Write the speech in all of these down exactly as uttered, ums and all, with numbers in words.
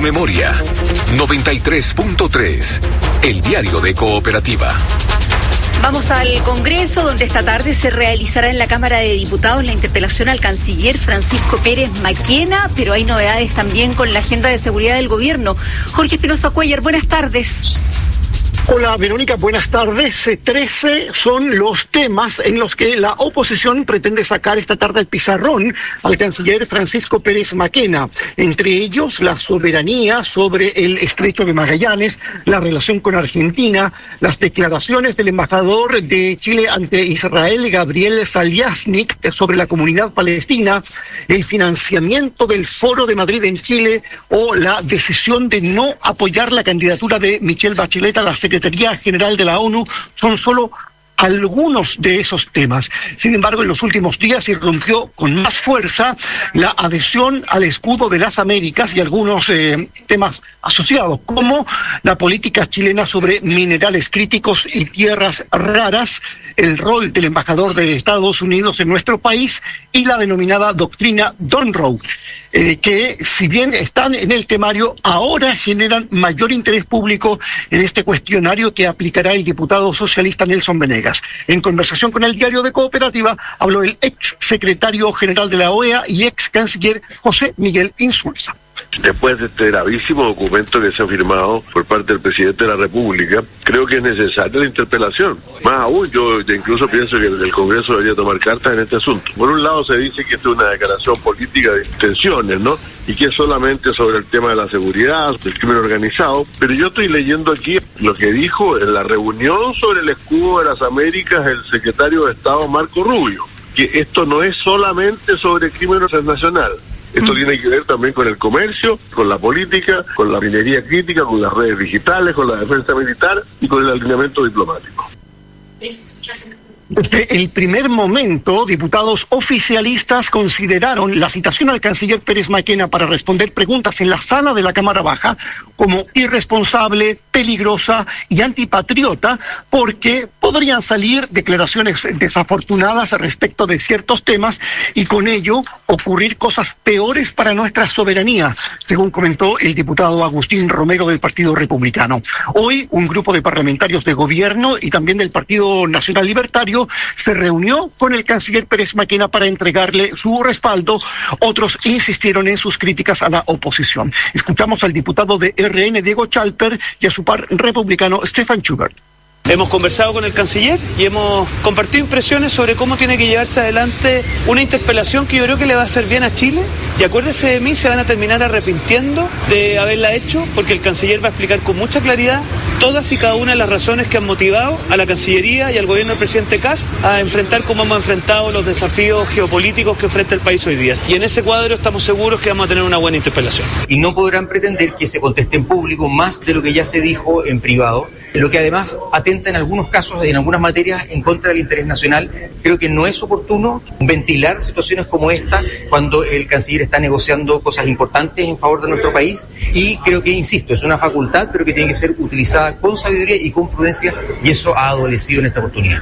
memoria. noventa y tres punto tres, el diario de Cooperativa. Vamos al Congreso, donde esta tarde se realizará en la Cámara de Diputados la interpelación al canciller Francisco Pérez Maquena, pero hay novedades también con la agenda de seguridad del gobierno. Jorge Espinosa Cuellar, buenas tardes. Hola Verónica, buenas tardes. trece son los temas en los que la oposición pretende sacar esta tarde el pizarrón al canciller Francisco Pérez Maquena. Entre ellos, la soberanía sobre el Estrecho de Magallanes, la relación con Argentina, las declaraciones del embajador de Chile ante Israel, Gabriel Salyaznik, sobre la comunidad palestina, el financiamiento del Foro de Madrid en Chile o la decisión de no apoyar la candidatura de Michelle Bachelet a la Secretaría General de la ONU. Son solo algunos de esos temas. Sin embargo, en los últimos días irrumpió con más fuerza la adhesión al escudo de las Américas y algunos eh, temas asociados, como la política chilena sobre minerales críticos y tierras raras, el rol del embajador de Estados Unidos en nuestro país y la denominada doctrina Monroe, eh, que si bien están en el temario, ahora generan mayor interés público en este cuestionario que aplicará el diputado socialista Nelson Venegas. En conversación con el diario de Cooperativa, habló el ex secretario general de la O E A y ex canciller José Miguel Insulza. Después de este gravísimo documento que se ha firmado por parte del presidente de la República, creo que es necesaria la interpelación. Más aún, yo incluso pienso que el Congreso debería tomar cartas en este asunto. Por un lado se dice que esto es una declaración política de intenciones, ¿no? Y que es solamente sobre el tema de la seguridad, del crimen organizado. Pero yo estoy leyendo aquí lo que dijo en la reunión sobre el escudo de las Américas el secretario de Estado Marco Rubio, que esto no es solamente sobre crimen transnacional. Esto mm. tiene que ver también con el comercio, con la política, con la minería crítica, con las redes digitales, con la defensa militar y con el alineamiento diplomático. Desde el primer momento, diputados oficialistas consideraron la citación al canciller Pérez Maquena para responder preguntas en la sala de la Cámara Baja como irresponsable, peligrosa y antipatriota, porque podrían salir declaraciones desafortunadas respecto de ciertos temas y con ello ocurrir cosas peores para nuestra soberanía, según comentó el diputado Agustín Romero del Partido Republicano. Hoy, un grupo de parlamentarios de gobierno y también del Partido Nacional Libertario se reunió con el canciller Pérez Maquena para entregarle su respaldo. Otros insistieron en sus críticas a la oposición. Escuchamos al diputado de R N, Diego Chalper, y a su par republicano, Stefan Schubert. Hemos conversado con el canciller y hemos compartido impresiones sobre cómo tiene que llevarse adelante una interpelación que yo creo que le va a hacer bien a Chile. Y acuérdense de mí, se van a terminar arrepintiendo de haberla hecho, porque el canciller va a explicar con mucha claridad todas y cada una de las razones que han motivado a la Cancillería y al gobierno del presidente Kast a enfrentar como hemos enfrentado los desafíos geopolíticos que enfrenta el país hoy día. Y en ese cuadro estamos seguros que vamos a tener una buena interpelación. Y no podrán pretender que se conteste en público más de lo que ya se dijo en privado, lo que además atenta en algunos casos, en algunas materias, en contra del interés nacional. Creo que no es oportuno ventilar situaciones como esta cuando el canciller está negociando cosas importantes en favor de nuestro país, y creo que, insisto, es una facultad, pero que tiene que ser utilizada con sabiduría y con prudencia, y eso ha adolecido en esta oportunidad.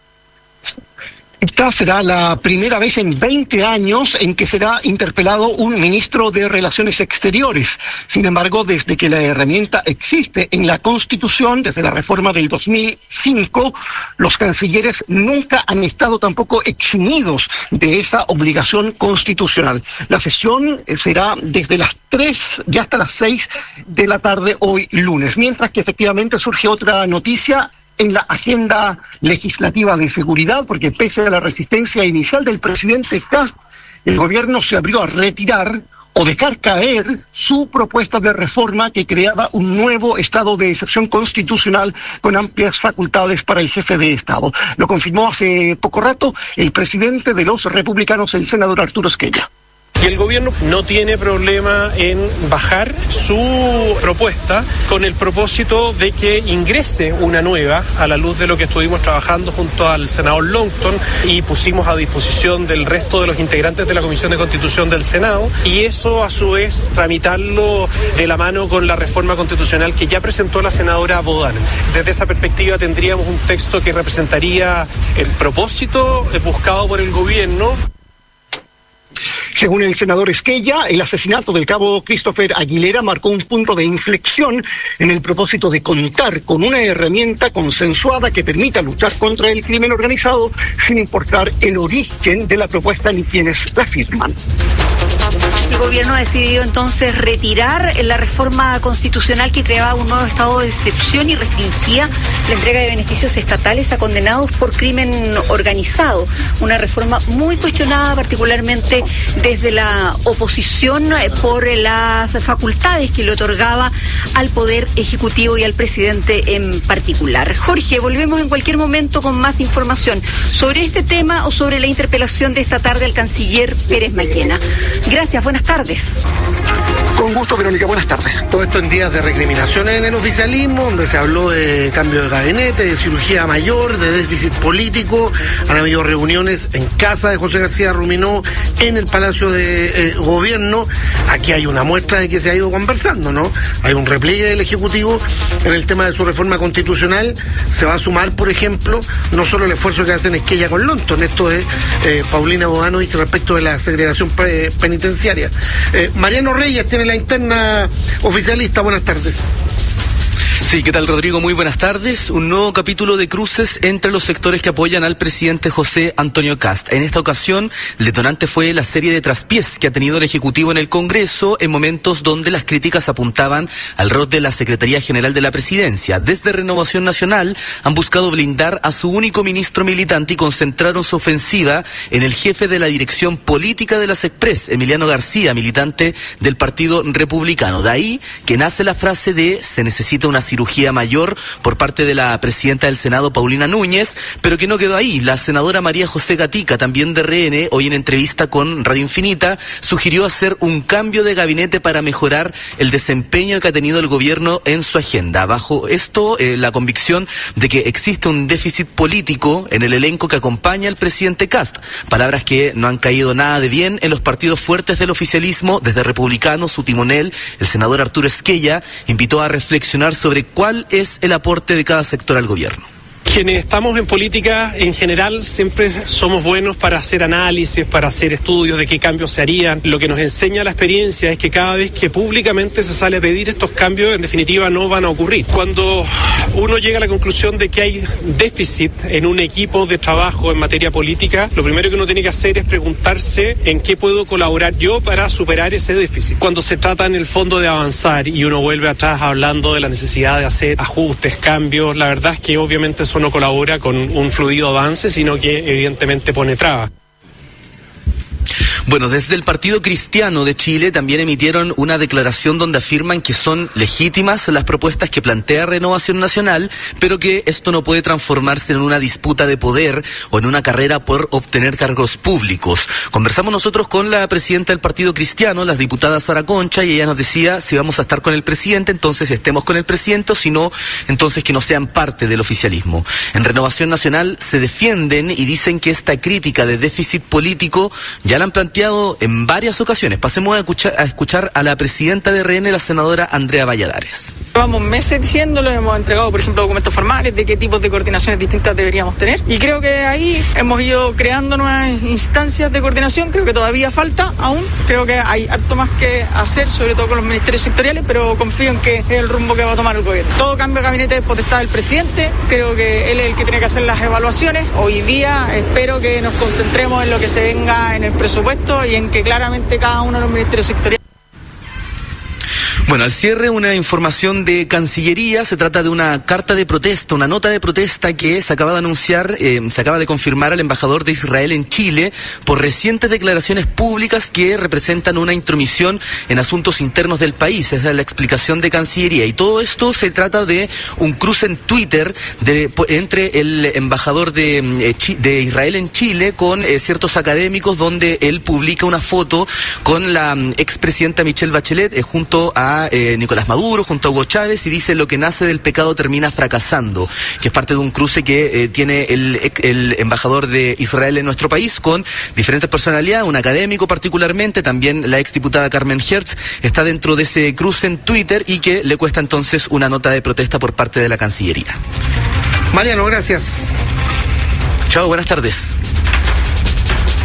Esta será la primera vez en veinte años en que será interpelado un ministro de Relaciones Exteriores. Sin embargo, desde que la herramienta existe en la Constitución, desde la reforma del dos mil cinco, los cancilleres nunca han estado tampoco eximidos de esa obligación constitucional. La sesión será desde las tres y hasta las seis de la tarde hoy lunes, mientras que efectivamente surge otra noticia en la agenda legislativa de seguridad, porque pese a la resistencia inicial del presidente Kast, el gobierno se abrió a retirar o dejar caer su propuesta de reforma que creaba un nuevo estado de excepción constitucional con amplias facultades para el jefe de Estado. Lo confirmó hace poco rato el presidente de los republicanos, el senador Arturo Esquella. Y el gobierno no tiene problema en bajar su propuesta con el propósito de que ingrese una nueva a la luz de lo que estuvimos trabajando junto al senador Longton y pusimos a disposición del resto de los integrantes de la Comisión de Constitución del Senado, y eso a su vez tramitarlo de la mano con la reforma constitucional que ya presentó la senadora Bodán. Desde esa perspectiva tendríamos un texto que representaría el propósito buscado por el gobierno. Según el senador Esquella, el asesinato del cabo Christopher Aguilera marcó un punto de inflexión en el propósito de contar con una herramienta consensuada que permita luchar contra el crimen organizado sin importar el origen de la propuesta ni quienes la firman. El gobierno ha decidido entonces retirar la reforma constitucional que creaba un nuevo estado de excepción y restringía la entrega de beneficios estatales a condenados por crimen organizado. Una reforma muy cuestionada particularmente desde la oposición por las facultades que le otorgaba al Poder Ejecutivo y al presidente en particular. Jorge, volvemos en cualquier momento con más información sobre este tema o sobre la interpelación de esta tarde al canciller Pérez Maquena. Gracias, buenas tardes. Con gusto, Verónica, buenas tardes. Todo esto en días de recriminaciones en el oficialismo, donde se habló de cambio de gabinete, de cirugía mayor, de déficit político. Han habido reuniones en casa de José García Ruminó, en el Palacio de eh, Gobierno. Aquí hay una muestra de que se ha ido conversando, ¿no? Hay un repliegue del Ejecutivo en el tema de su reforma constitucional. Se va a sumar, por ejemplo, no solo el esfuerzo que hacen Esquella con Lonton, esto es eh, Paulina Bodanovich respecto de la segregación pre- penitenciaria. Eh, Mariano Reyes tiene la interna oficialista. Buenas tardes. Sí, ¿qué tal, Rodrigo? Muy buenas tardes. Un nuevo capítulo de cruces entre los sectores que apoyan al presidente José Antonio Kast. En esta ocasión, el detonante fue la serie de traspiés que ha tenido el Ejecutivo en el Congreso en momentos donde las críticas apuntaban al rol de la Secretaría General de la Presidencia. Desde Renovación Nacional han buscado blindar a su único ministro militante y concentraron su ofensiva en el jefe de la dirección política de la SECPRES, Emiliano García, militante del Partido Republicano. De ahí que nace la frase de se necesita una cirugía mayor por parte de la presidenta del Senado, Paulina Núñez, pero que no quedó ahí. La senadora María José Gatica, también de R N, hoy en entrevista con Radio Infinita, sugirió hacer un cambio de gabinete para mejorar el desempeño que ha tenido el gobierno en su agenda. Bajo esto, eh, la convicción de que existe un déficit político en el elenco que acompaña al presidente Kast. Palabras que no han caído nada de bien en los partidos fuertes del oficialismo. Desde Republicanos, su timonel, el senador Arturo Esquella, invitó a reflexionar sobre cuál es el aporte de cada sector al gobierno. Quienes estamos en política en general siempre somos buenos para hacer análisis, para hacer estudios de qué cambios se harían. Lo que nos enseña la experiencia es que cada vez que públicamente se sale a pedir estos cambios, en definitiva no van a ocurrir. Cuando uno llega a la conclusión de que hay déficit en un equipo de trabajo en materia política, lo primero que uno tiene que hacer es preguntarse en qué puedo colaborar yo para superar ese déficit. Cuando se trata en el fondo de avanzar y uno vuelve atrás hablando de la necesidad de hacer ajustes, cambios, la verdad es que obviamente eso no colabora con un fluido avance, sino que evidentemente pone trabas. Bueno, desde el Partido Cristiano de Chile también emitieron una declaración donde afirman que son legítimas las propuestas que plantea Renovación Nacional, pero que esto no puede transformarse en una disputa de poder o en una carrera por obtener cargos públicos. Conversamos nosotros con la presidenta del Partido Cristiano, la diputada Sara Concha, y ella nos decía, si vamos a estar con el presidente, entonces estemos con el presidente, o si no, entonces que no sean parte del oficialismo. En Renovación Nacional se defienden y dicen que esta crítica de déficit político ya la han planteado en varias ocasiones. Pasemos a escuchar, a escuchar a la presidenta de R N, la senadora Andrea Valladares. Llevamos meses diciéndolo, hemos entregado, por ejemplo, documentos formales de qué tipos de coordinaciones distintas deberíamos tener. Y creo que ahí hemos ido creando nuevas instancias de coordinación. Creo que todavía falta aún. Creo que hay harto más que hacer, sobre todo con los ministerios sectoriales, pero confío en que es el rumbo que va a tomar el gobierno. Todo cambio de gabinete es potestad del presidente. Creo que él es el que tiene que hacer las evaluaciones. Hoy día espero que nos concentremos en lo que se venga en el presupuesto y en que claramente cada uno de los ministerios sectoriales. Bueno, al cierre una información de Cancillería. Se trata de una carta de protesta, una nota de protesta que se acaba de anunciar, eh, se acaba de confirmar al embajador de Israel en Chile por recientes declaraciones públicas que representan una intromisión en asuntos internos del país. Esa es la explicación de Cancillería. Y todo esto se trata de un cruce en Twitter de, entre el embajador de, de Israel en Chile con eh, ciertos académicos, donde él publica una foto con la expresidenta Michelle Bachelet eh, junto a Eh, Nicolás Maduro, junto a Hugo Chávez, y dice: lo que nace del pecado termina fracasando, que es parte de un cruce que eh, tiene el, el embajador de Israel en nuestro país con diferentes personalidades, un académico particularmente, también la exdiputada Carmen Hertz está dentro de ese cruce en Twitter y que le cuesta entonces una nota de protesta por parte de la Cancillería. Mariano, gracias. Chao, buenas tardes.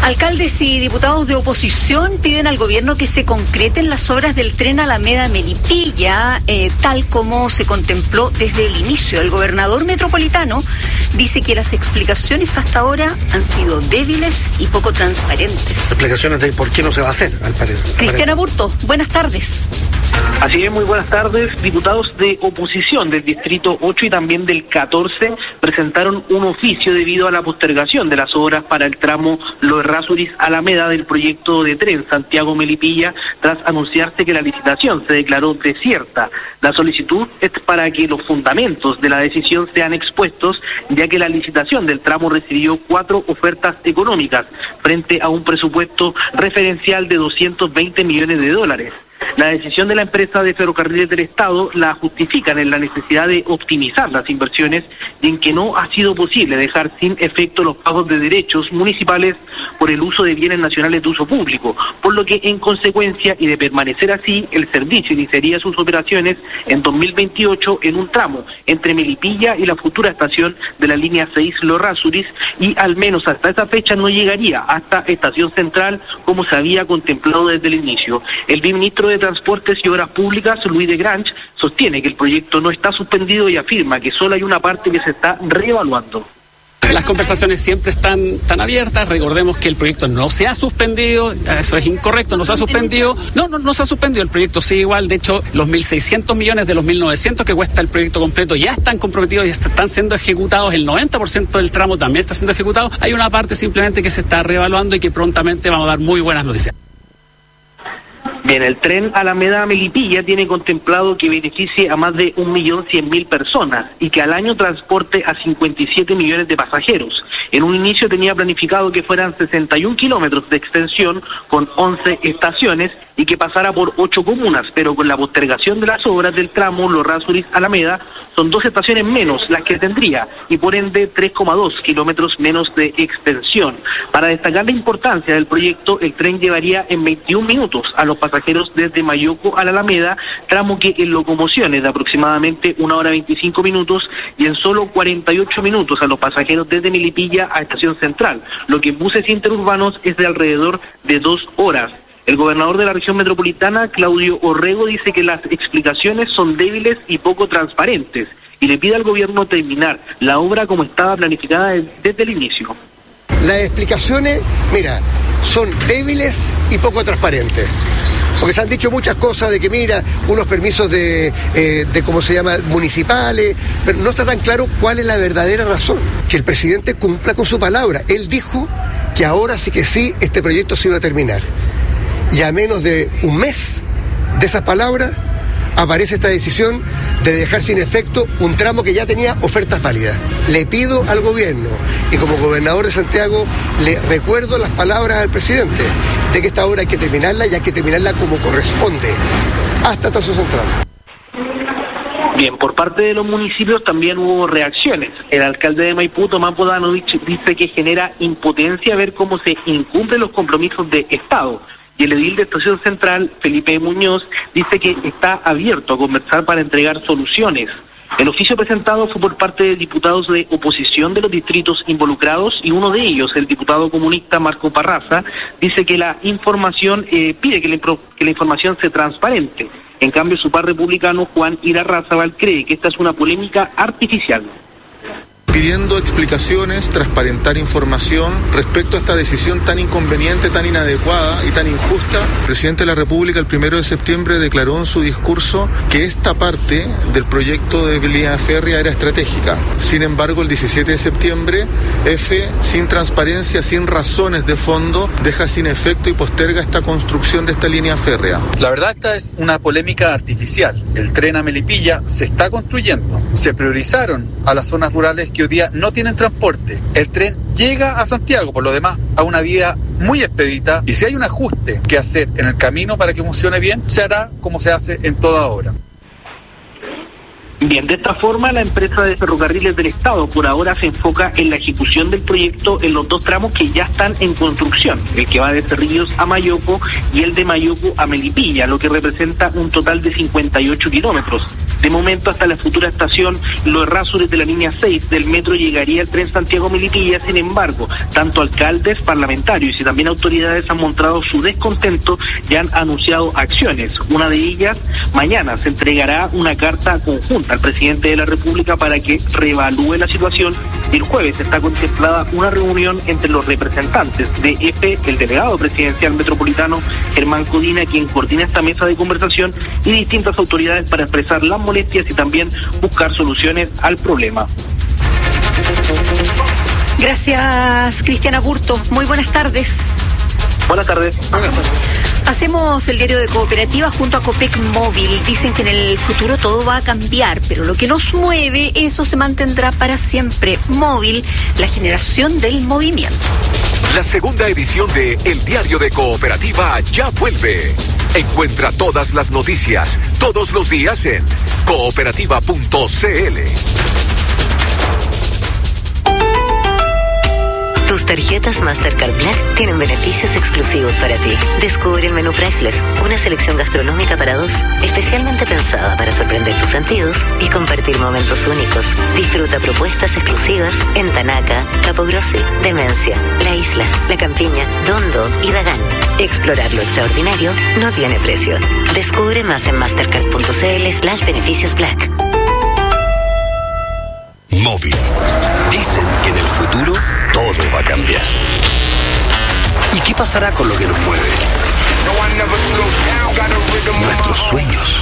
Alcaldes y diputados de oposición piden al gobierno que se concreten las obras del tren Alameda-Melipilla, eh, tal como se contempló desde el inicio. El gobernador metropolitano dice que las explicaciones hasta ahora han sido débiles y poco transparentes. Explicaciones de por qué no se va a hacer, al parecer. Cristiana Burto, buenas tardes. Así es, muy buenas tardes. Diputados de oposición del Distrito ocho y también del catorce presentaron un oficio debido a la postergación de las obras para el tramo Los Errázuriz Alameda del proyecto de tren Santiago-Melipilla, tras anunciarse que la licitación se declaró desierta. La solicitud es para que los fundamentos de la decisión sean expuestos, ya que la licitación del tramo recibió cuatro ofertas económicas frente a un presupuesto referencial de doscientos veinte millones de dólares. La decisión de la empresa de ferrocarriles del Estado la justifican en la necesidad de optimizar las inversiones y en que no ha sido posible dejar sin efecto los pagos de derechos municipales por el uso de bienes nacionales de uso público, por lo que en consecuencia y de permanecer así, el servicio iniciaría sus operaciones en dos mil veintiocho en un tramo entre Melipilla y la futura estación de la línea seis Los Errázuriz, y al menos hasta esa fecha no llegaría hasta Estación Central como se había contemplado desde el inicio. El viceministro de Transportes y Obras Públicas, Luis de Grange, sostiene que el proyecto no está suspendido y afirma que solo hay una parte que se está reevaluando. Las conversaciones siempre están, están abiertas. Recordemos que el proyecto no se ha suspendido, eso es incorrecto, no se ha suspendido. No, no, no se ha suspendido, el proyecto sigue igual. De hecho, los mil seiscientos millones de los mil novecientos que cuesta el proyecto completo ya están comprometidos y están siendo ejecutados. El noventa por ciento del tramo también está siendo ejecutado. Hay una parte simplemente que se está reevaluando y que prontamente vamos a dar muy buenas noticias. Bien, el tren Alameda-Melipilla tiene contemplado que beneficie a más de un millón cien mil personas y que al año transporte a cincuenta y siete millones de pasajeros. En un inicio tenía planificado que fueran sesenta y un kilómetros de extensión con once estaciones y que pasara por ocho comunas, pero con la postergación de las obras del tramo Los Errázuriz Alameda son dos estaciones menos las que tendría y por ende tres coma dos kilómetros menos de extensión. Para destacar la importancia del proyecto, el tren llevaría en veintiún minutos a los pasajeros desde Mayoco a la Alameda, tramo que en locomoción es de aproximadamente una hora veinticinco minutos, y en solo cuarenta y ocho minutos a los pasajeros desde Melipilla a Estación Central, lo que en buses interurbanos es de alrededor de dos horas. El gobernador de la región metropolitana, Claudio Orrego, dice que las explicaciones son débiles y poco transparentes y le pide al gobierno terminar la obra como estaba planificada desde el inicio. Las explicaciones, mira, son débiles y poco transparentes. Porque se han dicho muchas cosas de que, mira, unos permisos de, eh, de ¿cómo se llama?, municipales, pero no está tan claro cuál es la verdadera razón. Que el presidente cumpla con su palabra. Él dijo que ahora sí que sí, este proyecto se iba a terminar. Y a menos de un mes de esas palabras, aparece esta decisión de dejar sin efecto un tramo que ya tenía ofertas válidas. Le pido al gobierno, y como gobernador de Santiago, le recuerdo las palabras al presidente, de que esta obra hay que terminarla y hay que terminarla como corresponde, hasta Estación Central. Bien, por parte de los municipios también hubo reacciones. El alcalde de Maipú, Tomás Bodanovich, dice que genera impotencia ver cómo se incumplen los compromisos de Estado. Y el edil de Estación Central, Felipe Muñoz, dice que está abierto a conversar para entregar soluciones. El oficio presentado fue por parte de diputados de oposición de los distritos involucrados, y uno de ellos, el diputado comunista Marco Parraza, dice que la información, eh, pide que la, que la información sea transparente. En cambio, su par republicano, Juan Irarrázaval, cree que esta es una polémica artificial. Pidiendo explicaciones, transparentar información respecto a esta decisión tan inconveniente, tan inadecuada y tan injusta. El presidente de la República el primero de septiembre declaró en su discurso que esta parte del proyecto de línea férrea era estratégica. Sin embargo, el diecisiete de septiembre, F, sin transparencia, sin razones de fondo, deja sin efecto y posterga esta construcción de esta línea férrea. La verdad, esta es una polémica artificial. El tren a Melipilla se está construyendo. Se priorizaron a las zonas rurales que hoy día no tienen transporte. El tren llega a Santiago, por lo demás, a una vía muy expedita, y si hay un ajuste que hacer en el camino para que funcione bien, se hará como se hace en toda obra. Bien, de esta forma la empresa de ferrocarriles del Estado por ahora se enfoca en la ejecución del proyecto en los dos tramos que ya están en construcción, el que va de Cerrillos a Mayoco y el de Mayoco a Melipilla, lo que representa un total de cincuenta y ocho kilómetros. De momento, hasta la futura estación Los Errázuriz de la línea seis del metro llegaría el tren Santiago-Melipilla. Sin embargo, tanto alcaldes, parlamentarios y también autoridades han mostrado su descontento y han anunciado acciones. Una de ellas, mañana se entregará una carta conjunta al presidente de la República para que reevalúe la situación. El jueves está contemplada una reunión entre los representantes de E F E, el delegado presidencial metropolitano Germán Codina, quien coordina esta mesa de conversación, y distintas autoridades para expresar las molestias y también buscar soluciones al problema. Gracias, Cristiana Burto. Muy buenas tardes. Buenas tardes. Buenas tardes. Hacemos el diario de Cooperativa junto a Copec Móvil. Dicen que en el futuro todo va a cambiar, pero lo que nos mueve, eso se mantendrá para siempre. Móvil, la generación del movimiento. La segunda edición de El Diario de Cooperativa ya vuelve. Encuentra todas las noticias, todos los días en cooperativa punto c l. Tus tarjetas Mastercard Black tienen beneficios exclusivos para ti. Descubre el menú Priceless, una selección gastronómica para dos, especialmente pensada para sorprender tus sentidos y compartir momentos únicos. Disfruta propuestas exclusivas en Tanaca, Capogrossi, Demencia, La Isla, La Campiña, Dondo y Dagán. Explorar lo extraordinario no tiene precio. Descubre más en mastercard punto c l slash beneficios black. Móvil. Dicen que en el futuro todo va a cambiar. ¿Y qué pasará con lo que nos mueve? Nuestros sueños.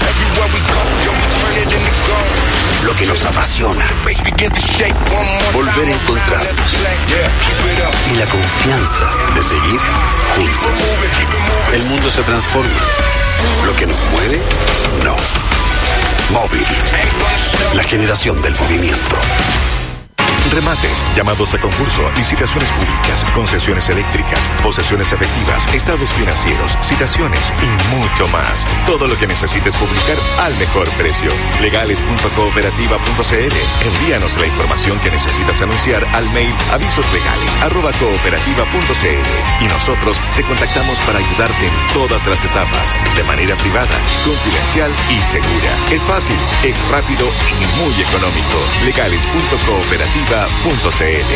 Lo que nos apasiona. Volver a encontrarnos. Y la confianza de seguir juntos. El mundo se transforma. Lo que nos mueve, no. Móvil. La generación del movimiento. Remates, llamados a concurso, licitaciones públicas, concesiones eléctricas, posesiones efectivas, estados financieros, citaciones y mucho más. Todo lo que necesites publicar al mejor precio. legales punto cooperativa punto c l. Envíanos la información que necesitas anunciar al mail avisoslegales arroba cooperativa punto c l y nosotros te contactamos para ayudarte en todas las etapas, de manera privada, confidencial y segura. Es fácil, es rápido y muy económico. legales punto cooperativa punto c l.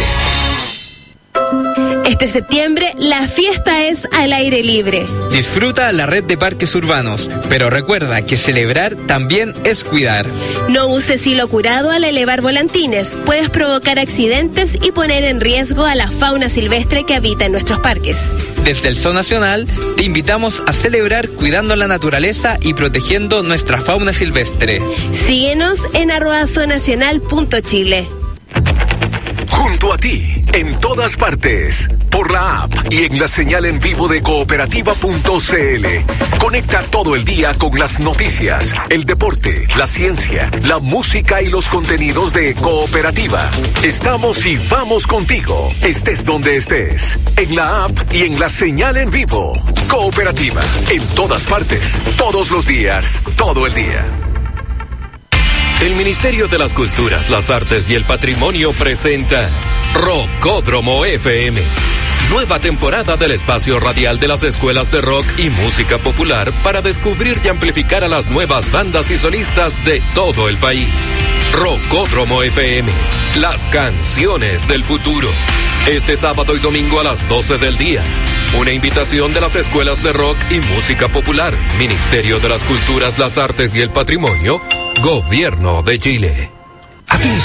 Este septiembre, la fiesta es al aire libre. Disfruta la red de parques urbanos, pero recuerda que celebrar también es cuidar. No uses hilo curado al elevar volantines. Puedes provocar accidentes y poner en riesgo a la fauna silvestre que habita en nuestros parques. Desde el Zoo Nacional, te invitamos a celebrar cuidando la naturaleza y protegiendo nuestra fauna silvestre. Síguenos en arroba zoonacional punto chile. Junto a ti, en todas partes, por la app y en la señal en vivo de cooperativa punto c l. Conecta todo el día con las noticias, el deporte, la ciencia, la música y los contenidos de Cooperativa. Estamos y vamos contigo, estés donde estés, en la app y en la señal en vivo. Cooperativa, en todas partes, todos los días, todo el día. El Ministerio de las Culturas, las Artes y el Patrimonio presenta Rockódromo F M. Nueva temporada del espacio radial de las escuelas de rock y música popular para descubrir y amplificar a las nuevas bandas y solistas de todo el país. Rockódromo F M, las canciones del futuro. Este sábado y domingo a las doce del día. Una invitación de las escuelas de rock y música popular, Ministerio de las Culturas, las Artes y el Patrimonio, Gobierno de Chile.